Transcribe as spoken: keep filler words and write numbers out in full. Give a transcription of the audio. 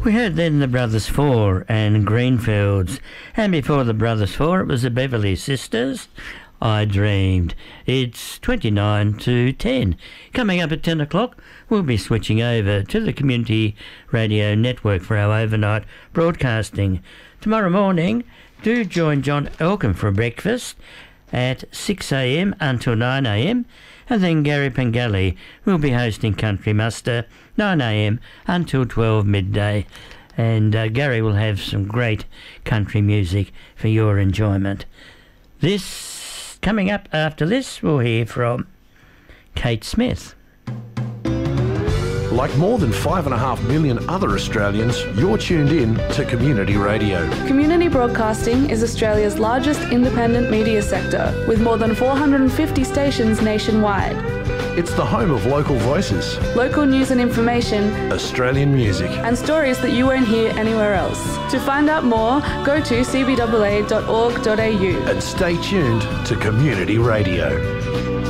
We heard then the Brothers Four and Greenfields, and before the Brothers Four it was the Beverly Sisters, I Dreamed. It's twenty-nine to ten. Coming up at ten o'clock, we'll be switching over to the Community Radio Network for our overnight broadcasting. Tomorrow morning, do join John Elkin for breakfast at six a m until nine a m, and then Gary Pengelly will be hosting Country Muster nine a m until twelve midday, and uh, Gary will have some great country music for your enjoyment. This coming up after this, we'll hear from Kate Smith. Like more than five and a half million other Australians, you're tuned in to Community Radio. Community broadcasting is Australia's largest independent media sector, with more than four hundred fifty stations nationwide. It's the home of local voices, local news and information, Australian music, and stories that you won't hear anywhere else. To find out more, go to c b a a dot org dot a u and stay tuned to Community Radio.